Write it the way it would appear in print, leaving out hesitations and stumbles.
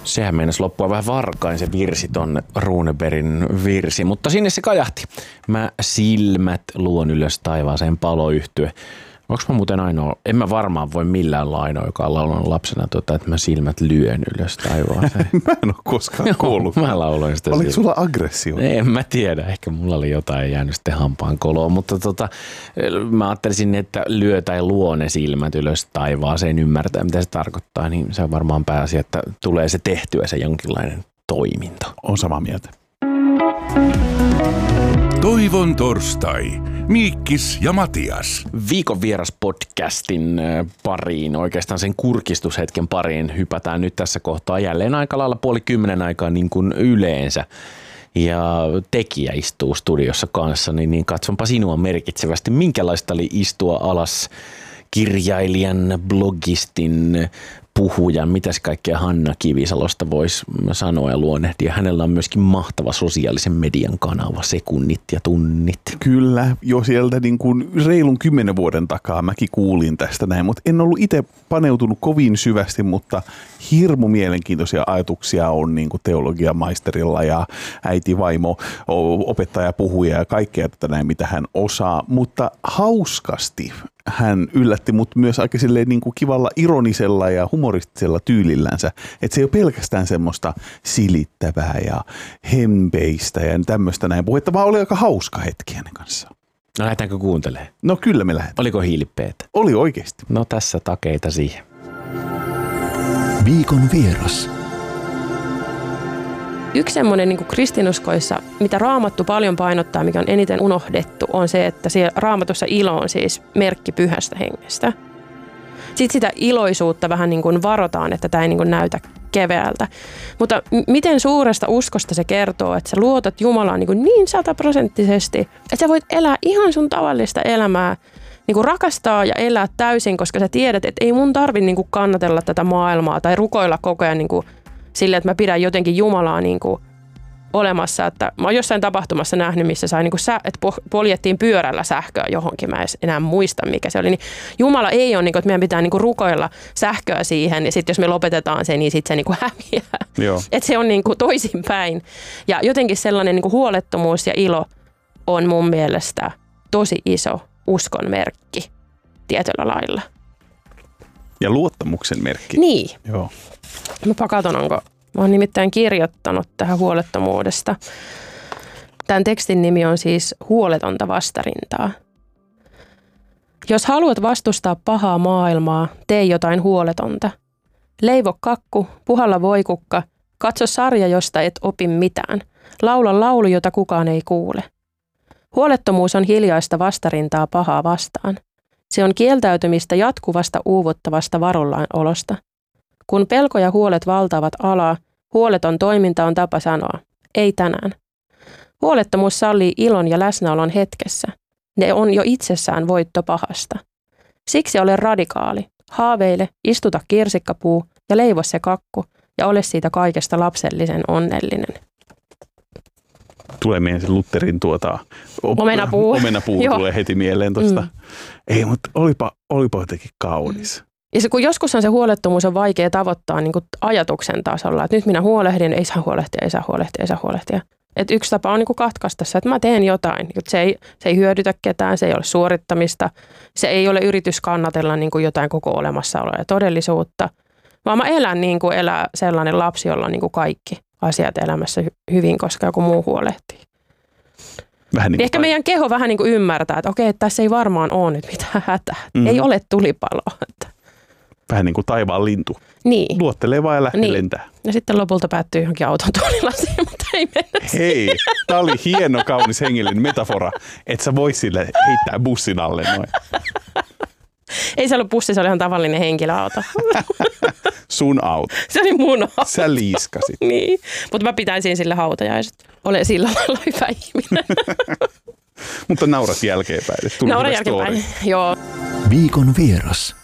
Sehän meinasi loppua vähän varkain se virsi tonne Runebergin virsi, mutta sinne se kajahti. Mä silmät luon ylös taivaaseen Paloyhtye. Onko mä muuten ainoa, en mä varmaan voi millään olla ainoa, joka on laulanut lapsena, että mä silmät lyön ylös taivaaseen. Mä en ole koskaan kuullut. Mä lauloin sitä. Oliko sulla aggressio? En mä tiedä, ehkä mulla oli jotain jäänyt sitten hampaan koloon, mutta mä ajattelisin, että lyö tai luo ne silmät ylös taivaaseen ymmärtää, mitä se tarkoittaa, niin se on varmaan pääasia, että tulee se tehtyä se jonkinlainen toiminto. On samaa mieltä. Toivon torstai. Miikkis ja Matias. Viikon vieras podcastin pariin, oikeastaan sen kurkistushetken pariin hypätään nyt tässä kohtaa jälleen aika lailla 9:30 aikaa niin kuin yleensä. Ja tekijä istuu studiossa kanssa, niin katsonpa sinua merkitsevästi. Minkälaista oli istua alas kirjailijan, blogistin, puhujan, mitäs kaikkea Hanna Kivisalosta voisi sanoa ja luonnehtia. Hänellä on myöskin mahtava sosiaalisen median kanava, Sekunnit ja tunnit. Kyllä, jo sieltä niin kuin reilun 10 vuoden takaa mäkin kuulin tästä näin, mutta en ollut itse paneutunut kovin syvästi, mutta hirmu mielenkiintoisia ajatuksia on niin kuin teologiamaisterilla ja äiti, vaimo, opettaja, puhuja ja kaikkea tätä näin, mitä hän osaa, mutta hauskasti hän yllätti mut myös aika silleen niin kuin kivalla ironisella ja humoristisella tyylillänsä. Että se ei ole pelkästään semmoista silittävää ja hempeistä ja tämmöistä näin puhetta, vaan oli aika hauska hetki hänen kanssaan. No lähdetäänkö kuuntelemaan? No kyllä me lähdetään. Oliko hiilippeetä? Oli oikeasti. No tässä takeita siihen. Viikon vieras. Yksi semmoinen niin kuin kristinuskoissa, mitä Raamattu paljon painottaa, mikä on eniten unohdettu, on se, että siellä Raamatussa ilo on siis merkki pyhästä hengestä. Sitten sitä iloisuutta vähän niin kuin varotaan, että tämä ei niin kuin näytä keveältä. Mutta miten suuresta uskosta se kertoo, että sä luotat Jumalaan niin 100%, että sä voit elää ihan sun tavallista elämää, niin kuin rakastaa ja elää täysin, koska sä tiedät, että ei mun tarvitse niin kuin kannatella tätä maailmaa tai rukoilla koko ajan niin kuin sille, että mä pidän jotenkin Jumalaa niin kuin olemassa. Että mä oon jossain tapahtumassa nähnyt, missä sai, niin kuin että poljettiin pyörällä sähköä johonkin. Mä en enää muista, mikä se oli. Niin Jumala ei ole, niin kuin, että meidän pitää niin kuin rukoilla sähköä siihen. Ja sitten jos me lopetetaan se, niin sitten se niin kuin häviää. Että se on niin kuin toisinpäin. Ja jotenkin sellainen niin kuin huolettomuus ja ilo on mun mielestä tosi iso uskon merkki tietyllä lailla. Ja luottamuksen merkki. Niin. Joo. Mä katson, onko. Mä oon nimittäin kirjoittanut tähän huolettomuudesta. Tämän tekstin nimi on siis Huoletonta vastarintaa. Jos haluat vastustaa pahaa maailmaa, tee jotain huoletonta. Leivo kakku, puhalla voikukka, katso sarja, josta et opi mitään. Laula laulu, jota kukaan ei kuule. Huolettomuus on hiljaista vastarintaa pahaa vastaan. Se on kieltäytymistä jatkuvasta uuvuttavasta varullaolosta. Kun pelko ja huolet valtaavat alaa, huoleton toiminta on tapa sanoa, ei tänään. Huolettomuus sallii ilon ja läsnäolon hetkessä. Ne on jo itsessään voitto pahasta. Siksi ole radikaali, haaveile, istuta kirsikkapuu ja leivo se kakku ja ole siitä kaikesta lapsellisen onnellinen. Tulee mieleen se Lutherin omenapuu tulee heti mieleen tuosta. Ei, mutta olipa jotenkin kaunis. Ja se, kun joskushan se huolettomuus on vaikea tavoittaa niin kuin ajatuksen tasolla, että nyt minä huolehdin, ei saa huolehtia. Että yksi tapa on niin kuin katkaista se, että mä teen jotain. Se ei hyödytä ketään, se ei ole suorittamista, se ei ole yritys kannatella niin kuin jotain koko olemassaoloa ja todellisuutta, vaan mä elän niin kuin elää sellainen lapsi, jolla on niin kuin kaikki asiat elämässä hyvin, koska joku muu huolehtii. Niin ehkä meidän keho vähän niin kuin ymmärtää, että okei, että tässä ei varmaan ole nyt mitään hätää. Ei ole tulipaloa. Vähän niin kuin taivaan lintu. Niin. Luottelee vaan ja lähtee lentää. Ja sitten lopulta päättyy johonkin auton tuolilasiin, mutta ei mennä siihen. Hei, tää oli hieno, kaunis, hengellinen metafora, että sä vois sille heittää bussin alle noin. Ei se ollut bussi, se oli ihan tavallinen henkilöauto. Sun auto. Se oli mun auto. Sä liiskasit. Niin, mutta mä pitäisin sille hautajaiset. Olen sillä lailla hyvä ihminen. Mutta naurat jälkeenpäin. Nauran jälkeenpäin, joo. Viikon vieras.